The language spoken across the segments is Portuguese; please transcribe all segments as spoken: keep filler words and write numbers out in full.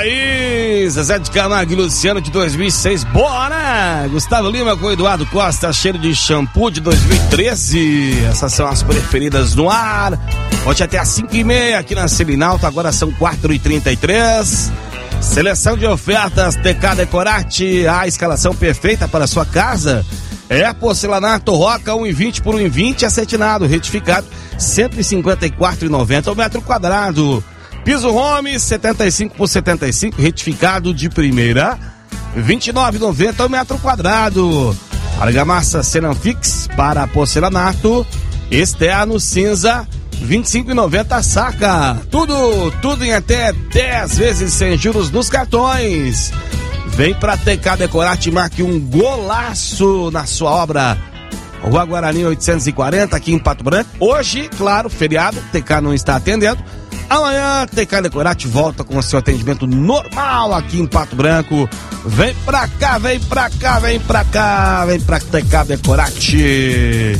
aí, Zezé de Camargo e Luciano de dois mil e seis, bora! Gustavo Lima com Eduardo Costa, cheiro de shampoo de dois mil e treze. Essas são as preferidas no ar. Ontem até às cinco e meia aqui na Selinalta, agora são quatro e trinta e três. Seleção de ofertas T K Decorate, a escalação perfeita para a sua casa. É porcelanato Roca um e vinte por um e vinte, acetinado, retificado, cento e cinquenta e quatro reais e noventa centavos o metro quadrado. Piso Home, setenta e cinco por setenta e cinco, retificado de primeira, vinte e nove reais e noventa centavos o metro quadrado. Argamassa Cenanfix para porcelanato, externo cinza, vinte e cinco reais e noventa centavos a saca. Tudo, tudo em até dez vezes sem juros nos cartões. Vem pra T K Decorate e marque um golaço na sua obra. Rua Guarani oitocentos e quarenta, aqui em Pato Branco. Hoje, claro, feriado, T K não está atendendo. Amanhã, T K Decorate volta com o seu atendimento normal aqui em Pato Branco. Vem pra cá, vem pra cá, vem pra cá, vem pra T K Decorate.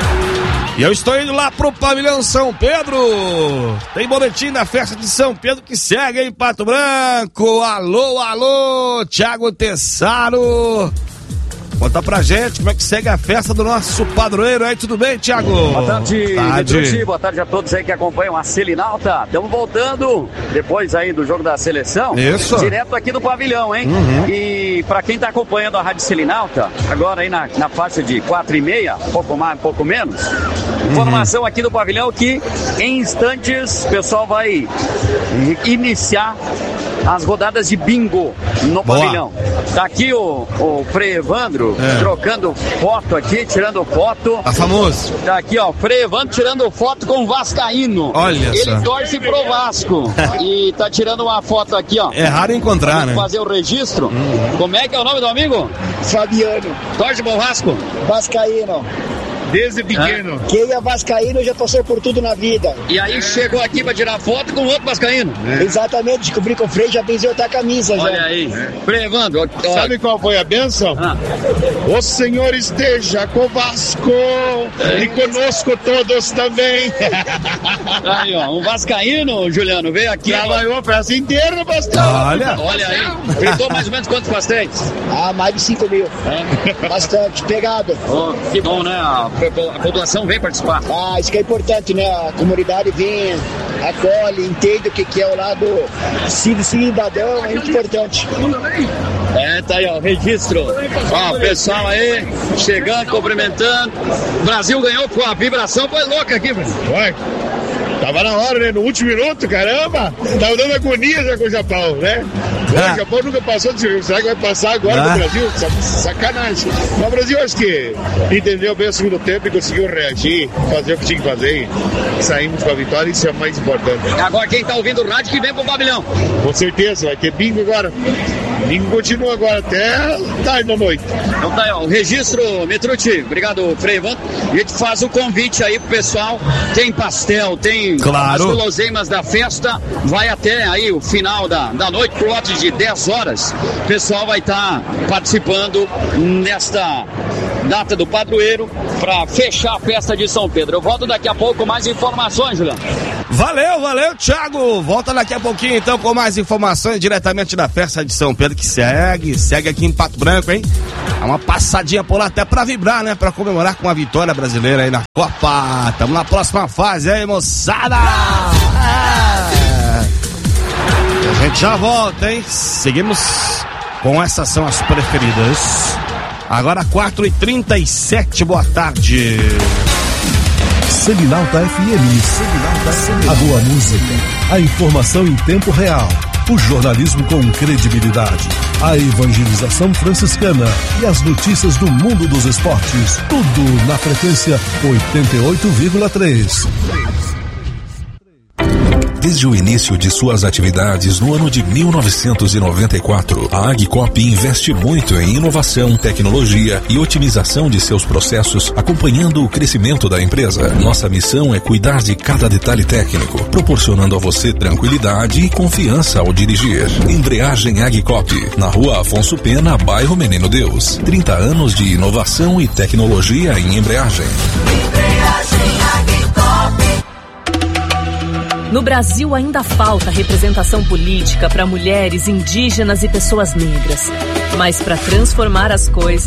E eu estou indo lá pro Pavilhão São Pedro. Tem boletim da festa de São Pedro que segue em Pato Branco. Alô, alô, Thiago Tessaro. Conta pra gente como é que segue a festa do nosso padroeiro aí, tudo bem, Thiago? Boa tarde, tarde. Petrucci, boa tarde a todos aí que acompanham a Selinalta. Estamos voltando, depois aí do jogo da seleção, isso, direto aqui do pavilhão, hein? Uhum. E pra quem tá acompanhando a Rádio Selinalta, agora aí na, na faixa de quatro e meia, pouco mais, pouco menos, informação aqui do pavilhão que em instantes o pessoal vai iniciar as rodadas de bingo no Boa. pavilhão. Tá aqui o, o Frei Evandro é. trocando foto aqui, tirando foto. Tá famoso. Tá aqui, ó, Frei Evandro tirando foto com o Vascaíno. Olha Ele só. torce pro Vasco. E tá tirando uma foto aqui, ó. É raro encontrar, né? Fazer o registro. Hum. Como é que é o nome do amigo? Fabiano. Torce pro Vasco? Vascaíno. Desde pequeno. É. Quem é vascaíno já passou por tudo na vida. E aí chegou aqui pra tirar foto com outro vascaíno. É. Exatamente, descobri que o Frei já benzeu até a camisa. Olha já. aí. É. Frei Evandro. Ó, sabe qual foi a bênção? Ah. O Senhor esteja com o Vasco é. e conosco todos também. Aí, ó, um vascaíno, Juliano, veio aqui. Trabalhou a festa inteira, pastor. Olha. Olha aí. Fritou mais ou menos quantos pastéis? Ah, mais de cinco mil. É. Bastante, pegado. Oh, que bom, né? A população vem participar. Ah, isso que é importante, né? A comunidade vem, acolhe, entende o que, que é o lado cidadão, é muito importante. É, tá aí, ó, registro. Ó, o pessoal aí, chegando, cumprimentando. O Brasil ganhou, pô, a vibração foi louca aqui, velho. Ué, tava na hora, né? No último minuto, caramba. Tava dando agonia já com o Japão, né? Ah. O Japão nunca passou desse. Será que vai passar agora ah. no Brasil? Sacanagem. Mas o Brasil, acho que entendeu bem o segundo tempo e conseguiu reagir, fazer o que tinha que fazer. E saímos com a vitória, isso é o mais importante. Agora, quem tá ouvindo o rádio que vem pro pavilhão. Com certeza, vai ter bingo agora. Bingo continua agora até tarde da noite. Então tá aí, ó, o registro, Petrucci. Obrigado, Frei Evandro. E a gente faz o convite aí pro pessoal. Tem pastel, tem claro. as guloseimas da festa. Vai até aí o final da, da noite, por volta de dez horas. O pessoal vai estar tá participando nesta data do padroeiro para fechar a festa de São Pedro. Eu volto daqui a pouco com mais informações, Juliano. Valeu, valeu, Thiago. Volta daqui a pouquinho então com mais informações diretamente da festa de São Pedro que segue, segue aqui em Pato Branco, hein? É uma passadinha por lá até pra vibrar, né? Pra comemorar com a vitória brasileira aí na Copa. Tamo na próxima fase aí, moçada! É. A gente já volta, hein? Seguimos com essas são as preferidas. Agora quatro e trinta e sete, boa tarde. Selinalta F M, Selinalta F M. A boa música, a informação em tempo real, o jornalismo com credibilidade, a evangelização franciscana e as notícias do mundo dos esportes. Tudo na frequência oitenta e oito vírgula três. Desde o início de suas atividades no ano de mil novecentos e noventa e quatro, a Agcop investe muito em inovação, tecnologia e otimização de seus processos, acompanhando o crescimento da empresa. Nossa missão é cuidar de cada detalhe técnico, proporcionando a você tranquilidade e confiança ao dirigir. Embreagem Agcop, na Rua Afonso Pena, bairro Menino Deus. trinta anos de inovação e tecnologia em embreagem. Embreagem Agcop. No Brasil ainda falta representação política para mulheres, indígenas e pessoas negras. Mas para transformar as coisas,